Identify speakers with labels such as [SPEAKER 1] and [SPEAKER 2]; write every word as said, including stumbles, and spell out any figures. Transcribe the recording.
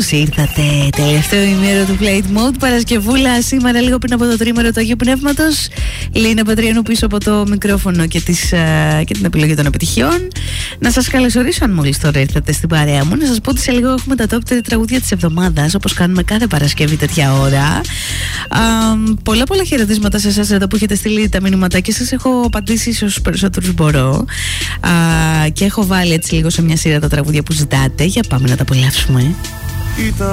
[SPEAKER 1] Καλώς ήρθατε. Τελευταίο ημέρο του Flight Mode. Παρασκευούλα σήμερα, λίγο πριν από το τρίμερο του Αγίου Πνεύματος. Λίνα Πατριανού πίσω από το μικρόφωνο και, τις, uh, και την επιλογή των επιτυχιών. Να σας καλωσορίσω, αν μόλις τώρα ήρθατε στην παρέα μου, να σας πω ότι σε λίγο έχουμε τα top τρία τραγούδια της εβδομάδας, όπως κάνουμε κάθε Παρασκευή τέτοια ώρα. Uh, πολλά πολλά χαιρετίσματα σε εσάς εδώ που έχετε στείλει τα μηνύματάκια σας. Έχω απαντήσει σε όσους περισσότερους μπορώ. Uh, και έχω βάλει έτσι λίγο σε μια σειρά τα τραγούδια που ζητάτε. Για πάμε να τα απολαύσουμε.